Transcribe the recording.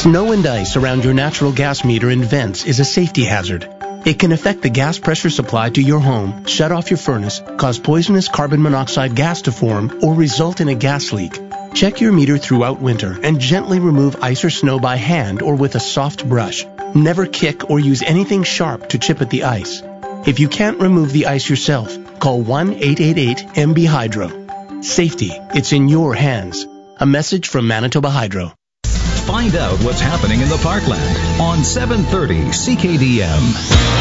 Snow and ice around your natural gas meter and vents is a safety hazard. It can affect the gas pressure supply to your home, shut off your furnace, cause poisonous carbon monoxide gas to form, or result in a gas leak. Check your meter throughout winter and gently remove ice or snow by hand or with a soft brush. Never kick or use anything sharp to chip at the ice. If you can't remove the ice yourself, call 1-888-MB-HYDRO. Safety, it's in your hands. A message from Manitoba Hydro. Find out what's happening in the Parkland on 730 CKDM.